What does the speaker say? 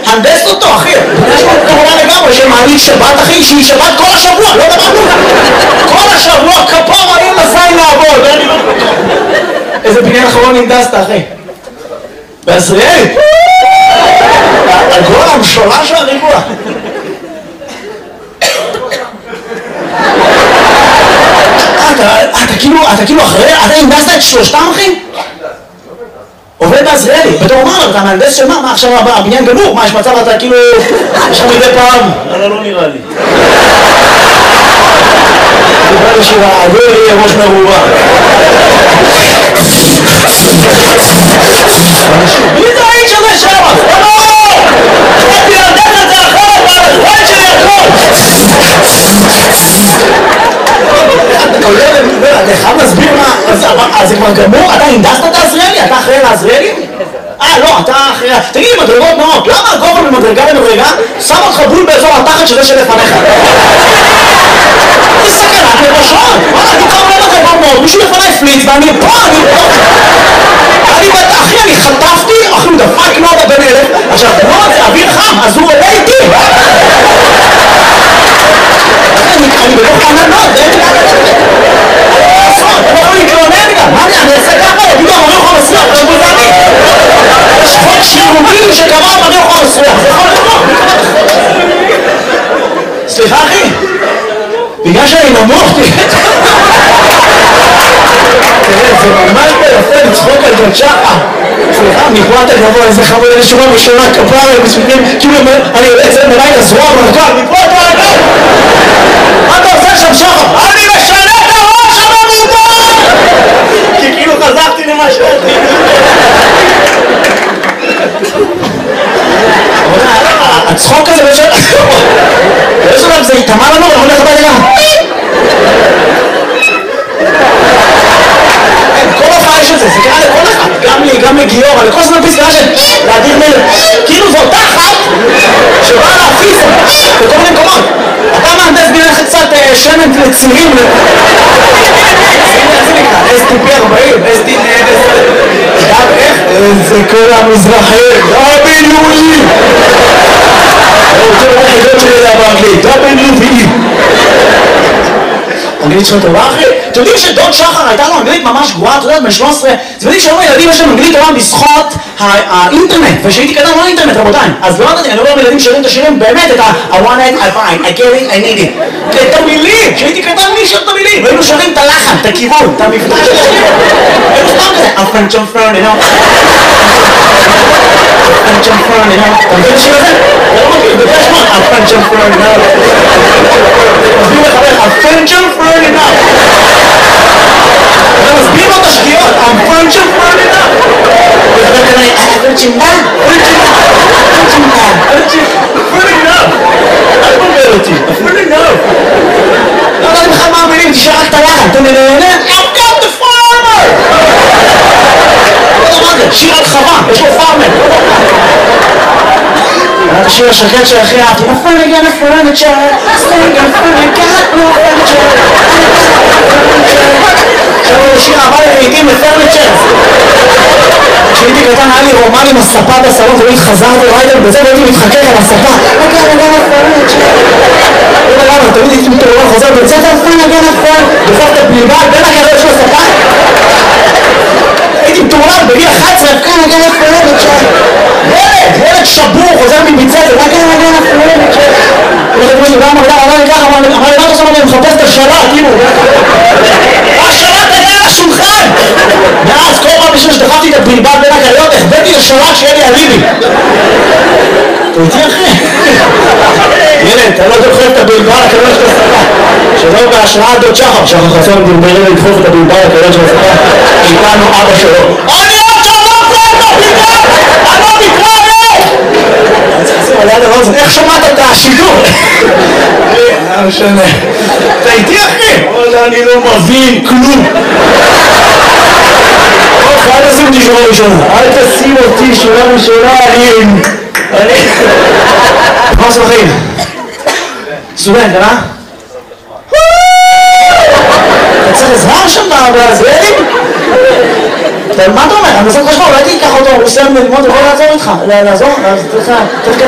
הנדס אותו, אחי. יש לו כמובן לגמרי שמעניק שבת, אחי, שהיא שבת כל השבוע, לא דמנו. כל השבוע כפור, אני מזיין לעבוד. איזה בניין אחרון הנדסת, אחי? בעזריאלי. הגול המשולש והריבוע. אתה כאילו אחרי, אתה הנדסת את שלושתם, אחי? עובד בעזריאלי, בתור מה? אתה מהנדס של מה? מה עכשיו הבניין גמור? מה, יש מצב אתה כאילו... יש לך מדי פעם? לא נראה לי. אני בא לשירה, הגול יהיה ראש מרובה. מי זה האיש הזה שם? אני להנדס את זה אחרת, והחיים שלי הכל! אתה חייב להסביר מה... אז זה כבר גמור? אתה הנדסת את העזריאלי? אתה אחראי לעזריאלי? לא, אתה אחראי... תגיד לי, מדרגות נאות, למה הגובה ממדרגה למדרגה שם אותך בול באזור התחת שזה שלפניך? זה סכנת לראשון! אני קורא למדרגות נאות, מישהו לפני פליץ ואני פה, אחי, אני חטפתי, אחי, הוא דפק נודה בן אלף, עכשיו, נוד זה אוויר חם, אז הוא עולה איתי! אני בלוך כאן נוד, זה אין לי... אני לא להתלונן גם, מה אני אעשה ככה? יגידו, אני לא יכול לסלוח, זה בוזני! יש חוק שירותי שקבע, אני לא יכול לסלוח, זה יכול לקרות! סליחה, אחי? בגלל שאני נמוך, תראה, זה ממש ביפה לצחוק על ג'ון שחר. סליחה, מפרט הגבוה, איזה חמוד, איזה שורה בשורה כפרה, כאילו, אני יוצא מלאי לזרוע ברכב, מפרט הגבוה! מה אתה עושה שם שחר? אני משנה את הראש הממומן! כי כאילו חזרתי למה שאתי. הצחוק הזה בשביל... יש עליו, זה יתאמה לנו, אנחנו הולך הביתה גם. כל הופעה יש את זה, זה קרה לכל אחד, גם לי, גם לגיור, לכל זמן פסקה של להדיר מלך. כאילו זו אותה אחת שבאה להפיץ בכל מיני מקומות. אתה מהנדס בינך קצת שמן לצירים. STP 40, STP... איך? זה כל המזרחים, WE! זה היחידות שלי זה באנגלית, WE! אנגלית שלך טובה, אחי? אתם יודעים שדוד שחר הייתה לו אנגלית ממש גרועה, אתה יודע, בן 13? אתם יודעים שהיום הילדים יש להם אנגלית טובה בזכות האינטרנט, ושהייתי קטן לא האינטרנט, רבותיי. אז לא ידעתי, אני רואה ילדים שרים את השירים באמת את I want it, I find, I get it, I need it. את המילים, שהייתי קטן מי שר את המילים, והיינו שרים את הלחן, את הכיוון, את המבטא של השירים. היינו סתם כזה, I'm French, I'm French, you know. I'm French, I'm French, you know. אתה מבין את השיר הזה? זה לא מכיר, בגלל שמות, I'm French, I'm French, you know. מסביר לחבר, I'm French, I'm French, you know. אתה מסביר לו את השגיאות, I'm French, I'm French, you know. וחבר כזה, French, you know. אל תבלבל אותי, אפילו לא. לא יודעים לך מה המילים, תשאר רק את הלחן, אתה נהנה? I've got the farmer! לא יודע מה זה, שיר על חווה, יש לו פארמר. את השיר השקט של הכי אהבתי, נפל again a furniture, staying in front of got no furniture. עכשיו הוא שיר אהבה לעיתים לפרניצ'ר. כשהייתי קטן היה לי רומן עם הספה בסלון ולא התחזרתי ריידר בזה והייתי מתחכך על הספה. לא יודע למה, תמיד הייתי מתעורר חוזר בצאת אלפן הגן אלפן בסוף את הפליבה בין הקרב של הספה. הייתי מתעורר בגיל 11 אלפן הגן אלפן. ילד שבור חוזר מביצת אלפן הגן אלפן. אמר לי ככה, אמר לי מה אתה שם אני מחפש את השלט, כאילו. השלט היה על השולחן! מאז כל פעם בשביל שדחפתי את הבלבל בין הקריות, החבאתי לשלט שיהיה לי אליבי. אתה איתי אחי? ילד, אתה לא דוחף את הבלבל הקריות של הספה. שלא בהשראת דוד שחר. שחר חסון דלברים לדחוף את הבלבל הקריות של הספה. איתנו אבא שלו. אני עוד שלא עושה את הבלבל! אני לא מתראה! אני צריך לשים על יד הרוזן, איך שמעת את השידור? לא משנה. אתה איתי אחי? אני לא מבין כלום. אל תשים אותי שורה ראשונה. אל תשים אותי שורה ראשונה. אני... מה עושה בחיים? סטודנט, אה? אתה צריך עזרה שם בעזריאלים? מה אתה אומר? אני עושה חשבון, אולי תיקח אותו, הוא סיים ללמוד, הוא יכול לעזור איתך. לעזור? אז צריך...